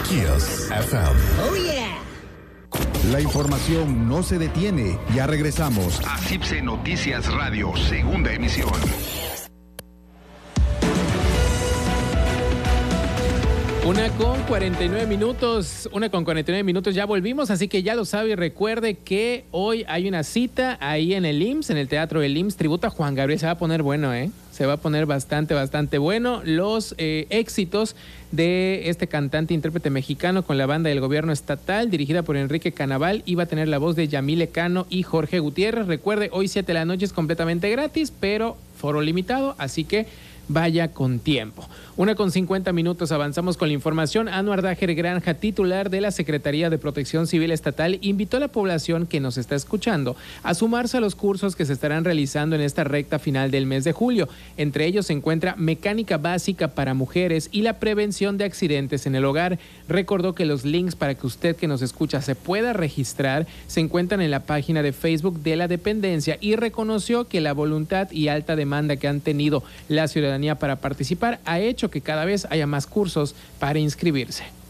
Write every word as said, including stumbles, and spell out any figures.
Kiss F M. Oh yeah. La información no se detiene. Ya regresamos a C I P S E Noticias Radio, segunda emisión. Una con cuarenta y nueve minutos, una con cuarenta y nueve minutos, ya volvimos, así que ya lo sabe y recuerde que hoy hay una cita ahí en el I M S S, en el Teatro del I M S S, tributo a Juan Gabriel, se va a poner bueno, ¿eh? Se va a poner bastante, bastante bueno. Los eh, éxitos de este cantante intérprete mexicano con la banda del gobierno estatal, dirigida por Enrique Canaval, iba a tener la voz de Yamile Cano y Jorge Gutiérrez. Recuerde, hoy siete de la noche es completamente gratis, pero foro limitado, así que vaya con tiempo. Una con cincuenta minutos, avanzamos con la información. Anuar Dajer Granja, titular de la Secretaría de Protección Civil Estatal, invitó a la población que nos está escuchando a sumarse a los cursos que se estarán realizando en esta recta final del mes de julio. Entre ellos se encuentra mecánica básica para mujeres y la prevención de accidentes en el hogar. Recordó que los links para que usted que nos escucha se pueda registrar se encuentran en la página de Facebook de la dependencia y reconoció que la voluntad y alta demanda que han tenido la ciudadanía para participar ha hecho que cada vez haya más cursos para inscribirse.